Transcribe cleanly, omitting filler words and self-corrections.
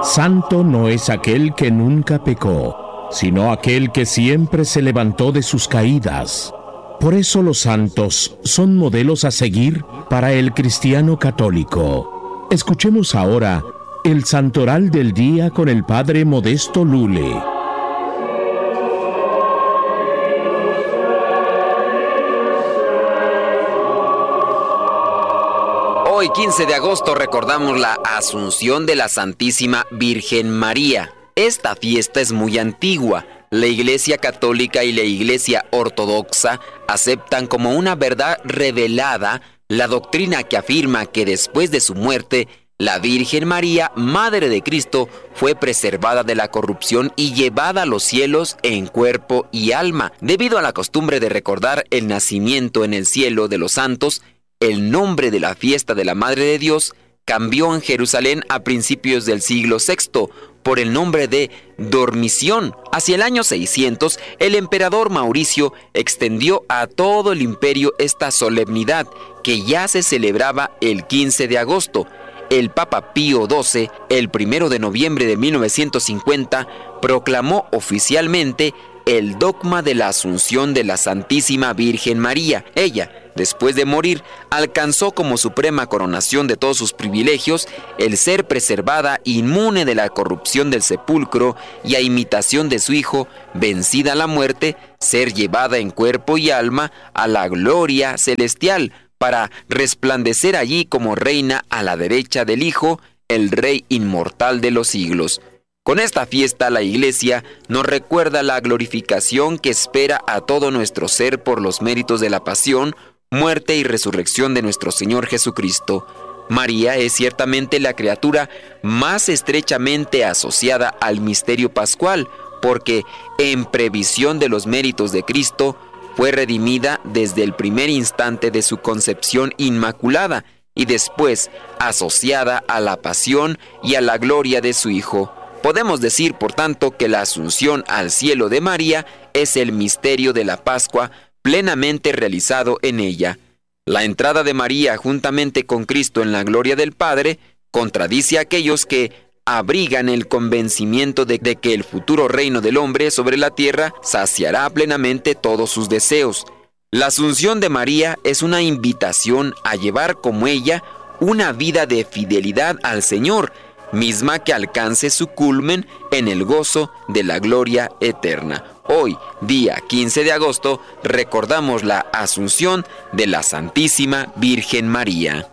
Santo no es aquel que nunca pecó, sino aquel que siempre se levantó de sus caídas. Por eso los santos son modelos a seguir para el cristiano católico. Escuchemos ahora el santoral del día con el Padre Modesto Lule. Hoy, 15 de agosto, recordamos la Asunción de la Santísima Virgen María. Esta fiesta es muy antigua. La Iglesia Católica y la Iglesia Ortodoxa aceptan como una verdad revelada la doctrina que afirma que después de su muerte, la Virgen María, Madre de Cristo, fue preservada de la corrupción y llevada a los cielos en cuerpo y alma. Debido a la costumbre de recordar el nacimiento en el cielo de los santos, el nombre de la fiesta de la Madre de Dios cambió en Jerusalén a principios del siglo VI por el nombre de Dormición. Hacia el año 600, el emperador Mauricio extendió a todo el imperio esta solemnidad, que ya se celebraba el 15 de agosto. El Papa Pío XII, el 1 de noviembre de 1950, proclamó oficialmente el dogma de la Asunción de la Santísima Virgen María. Ella, después de morir, alcanzó como suprema coronación de todos sus privilegios el ser preservada inmune de la corrupción del sepulcro y a imitación de su Hijo, vencida la muerte, ser llevada en cuerpo y alma a la gloria celestial para resplandecer allí como reina a la derecha del Hijo, el Rey inmortal de los siglos. Con esta fiesta la Iglesia nos recuerda la glorificación que espera a todo nuestro ser por los méritos de la pasión, muerte y resurrección de nuestro Señor Jesucristo. María es ciertamente la criatura más estrechamente asociada al misterio pascual, porque en previsión de los méritos de Cristo, fue redimida desde el primer instante de su concepción inmaculada y después asociada a la pasión y a la gloria de su Hijo. Podemos decir, por tanto, que la asunción al cielo de María es el misterio de la Pascua plenamente realizado en ella. La entrada de María juntamente con Cristo en la gloria del Padre contradice a aquellos que abrigan el convencimiento de que el futuro reino del hombre sobre la tierra saciará plenamente todos sus deseos. La asunción de María es una invitación a llevar como ella una vida de fidelidad al Señor, misma que alcance su culmen en el gozo de la gloria eterna. Hoy, día 15 de agosto, recordamos la Asunción de la Santísima Virgen María.